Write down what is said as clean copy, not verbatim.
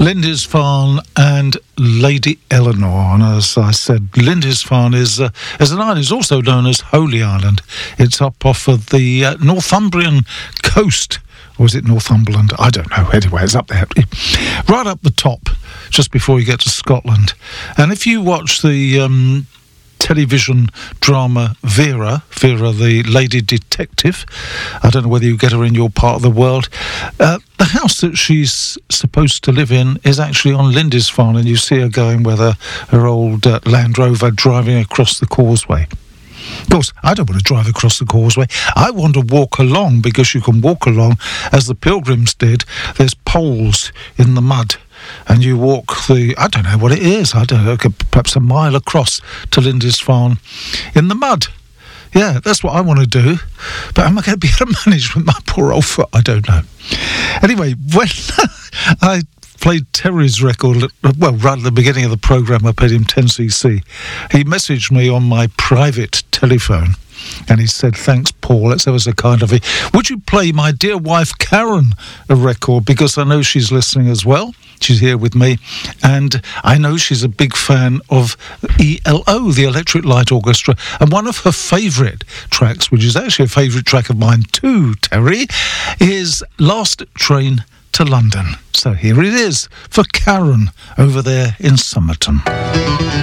Lindisfarne and Lady Eleanor. And as I said, Lindisfarne is an island. It's also known as Holy Island. It's up off of the Northumbrian coast. Or is it Northumberland? I don't know. Anyway, it's up there. Right up the top, just before you get to Scotland. And if you watch the television drama Vera the lady detective, I don't know whether you get her in your part of the world, the house that she's supposed to live in is actually on Lindisfarne, and you see her going with her old Land Rover driving across the causeway. Of course, I don't want to drive across the causeway. I want to walk along, because you can walk along as the Pilgrims did. There's poles in the mud, and you walk I don't know what it is, I don't know, perhaps a mile across to Lindisfarne in the mud. Yeah, that's what I want to do. But am I going to be able to manage with my poor old foot? I don't know. Anyway, when I played Terry's record, well, right at the beginning of the programme, I paid him 10cc. He messaged me on my private telephone, and he said, "Thanks, Paul, that's ever so kind of you. Would you play my dear wife Karen a record, because I know she's listening as well. She's here with me, and I know she's a big fan of ELO, the Electric Light Orchestra, and one of her favourite tracks, which is actually a favourite track of mine too, Terry, is Last Train to London." So here it is for Karen over there in Somerton.